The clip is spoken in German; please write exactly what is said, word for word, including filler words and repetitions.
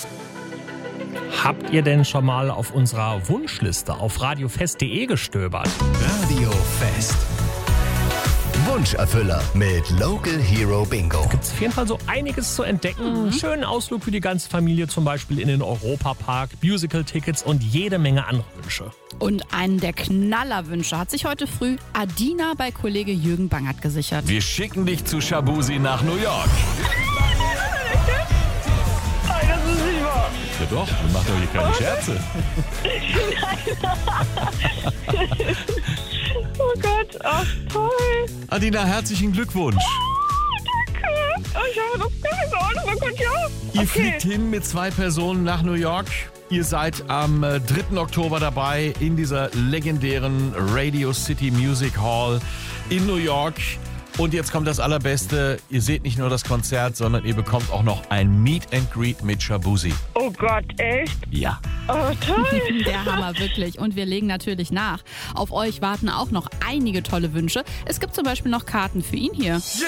Habt ihr denn schon mal auf unserer Wunschliste auf radiofest punkt de gestöbert? Radio Fest. Wunscherfüller mit Local Hero Bingo. Gibt es auf jeden Fall so einiges zu entdecken. Mhm. Schönen Ausflug für die ganze Familie, zum Beispiel in den Europapark, Musical-Tickets und jede Menge andere Wünsche. Und einen der Knallerwünsche hat sich heute früh Adina bei Kollege Jürgen Bangert gesichert. Wir schicken dich zu Shabuzi nach New York. Nein, das ist nicht wahr. Ja doch, wir machen doch hier keine Scherze. Oh Gott, ach toll. Adina, herzlichen Glückwunsch. Danke. Ich habe noch keine Ahnung. Oh Gott, ja. Ihr Okay. fliegt hin mit zwei Personen nach New York. Ihr seid am äh, dritten Oktober dabei in dieser legendären Radio City Music Hall in New York. Und jetzt kommt das Allerbeste. Ihr seht nicht nur das Konzert, sondern ihr bekommt auch noch ein Meet and Greet mit Shabuzi. Oh Gott, echt? Ja. Oh, toll. Der Hammer, wirklich. Und wir legen natürlich nach. Auf euch warten auch noch einige tolle Wünsche. Es gibt zum Beispiel noch Karten für ihn hier.